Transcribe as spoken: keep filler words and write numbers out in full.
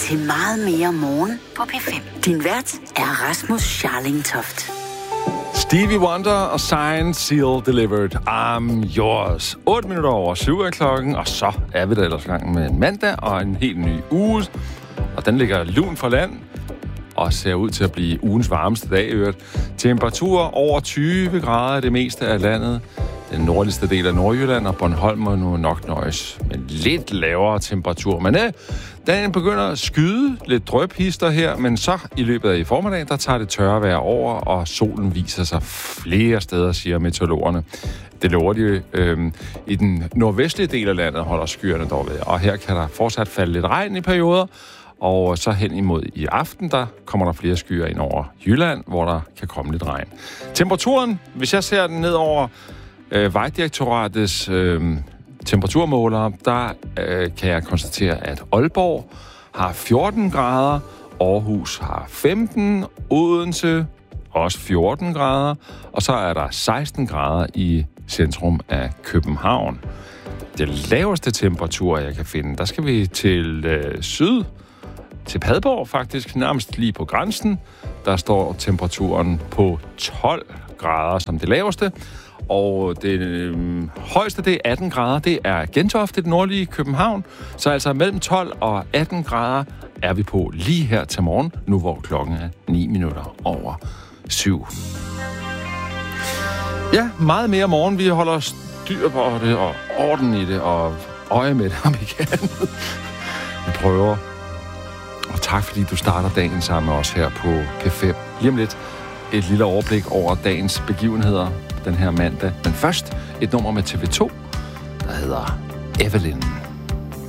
til Meget mere morgen på P fem. Din vært er Rasmus Scharling-Toft. Stevie Wonder og Sign Seal Delivered. I'm yours. otte minutter over syv er klokken, og så er vi der ellers gang med en mandag og en helt ny uge. Og den ligger lun for land og ser ud til at blive ugens varmeste dag i øvrigt. Temperaturer over tyve grader det meste af landet. Den nordligste del af Nordjylland og Bornholm må nu nok nøjes med lidt lavere temperatur. Men øh, dagen begynder at skyde lidt drøbhister her, men så i løbet af i formiddag, der tager det tørre vejr over, og solen viser sig flere steder, siger meteorologerne. Det lover de øh, i den nordvestlige del af landet, holder skyerne dog ved. Og her kan der fortsat falde lidt regn i perioder, og så hen imod i aften, der kommer der flere skyer ind over Jylland, hvor der kan komme lidt regn. Temperaturen, hvis jeg ser den ned over øh, Vejdirektoratets øh, temperaturmålere, der øh, kan jeg konstatere, at Aalborg har fjorten grader, Aarhus har femten, Odense også fjorten grader, og så er der seksten grader i centrum af København. Det laveste temperatur, jeg kan finde, der skal vi til øh, syd, til Padborg faktisk, nærmest lige på grænsen. Der står temperaturen på tolv grader som det laveste, og det øh, højeste, det er atten grader. Det er Gentofte, det nordlige København. Så altså mellem tolv og atten grader er vi på lige her til morgen, nu hvor klokken er ni minutter over syv. Ja, meget mere morgen. Vi holder styr på det og orden i det og øje med det, om vi kan. Vi prøver. Og tak, fordi du starter dagen sammen med os her på P fem. Lige om lidt et lille overblik over dagens begivenheder den her mandag. Men først et nummer med T V to, der hedder Evelyn.